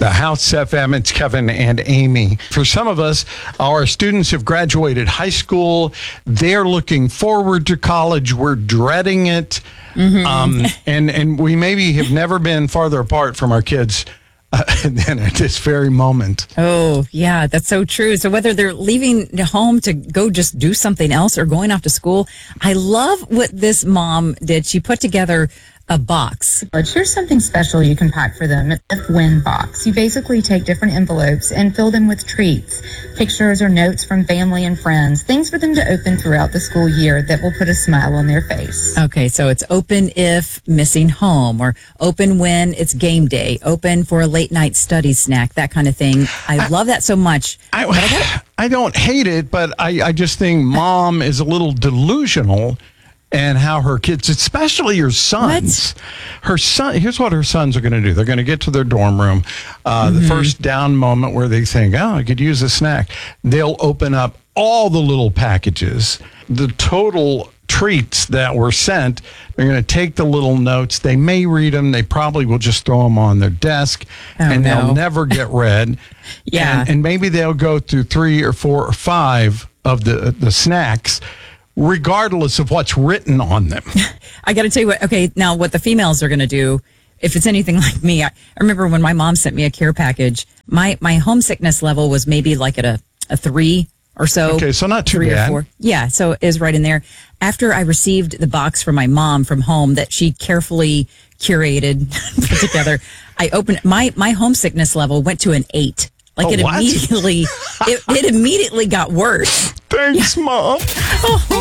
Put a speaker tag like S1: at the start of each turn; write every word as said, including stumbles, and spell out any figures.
S1: The House F M, it's Kevin and Amy. For some of us, our students have graduated high school. They're looking forward to college. We're dreading it. Mm-hmm. Um, and, and we maybe have never been farther apart from our kids uh, than at this very moment.
S2: Oh, yeah, that's so true. So whether they're leaving home to go just do something else or going off to school, I love what this mom did. She put together a box.
S3: But here's something special you can pack for them. It's a Win box. You basically take different envelopes and fill them with treats, pictures or notes from family and friends, things for them to open throughout the school year that will put a smile on their face.
S2: Okay, so it's open if missing home, or open when it's game day, open for a late night study snack, that kind of thing. I, I love that so much.
S1: I,
S2: but I, gotta,
S1: I don't hate it, but I, I just think mom is a little delusional. And how her kids, especially your sons, what? her son. Here's what her sons are going to do. They're going to get to their dorm room. Uh, mm-hmm. The first down moment where they think, "Oh, I could use a snack." They'll open up all the little packages, the total treats that were sent. They're going to take the little notes. They may read them. They probably will just throw them on their desk,
S2: oh,
S1: and
S2: no.
S1: they'll never get read.
S2: yeah,
S1: and, and maybe they'll go through three or four or five of the the snacks, regardless of what's written on them.
S2: I got to tell you what, okay, now what the females are going to do, if it's anything like me, I, I remember when my mom sent me a care package, my, my homesickness level was maybe like at a, a three or so.
S1: Okay, so not too
S2: three
S1: bad.
S2: Or four. Yeah, so it is right in there. After I received the box from my mom from home that she carefully curated, put together, I opened, my, my homesickness level went to an eight. Like
S1: oh,
S2: it
S1: what?
S2: immediately, it, it immediately got worse.
S1: Thanks, Mom.
S2: Oh,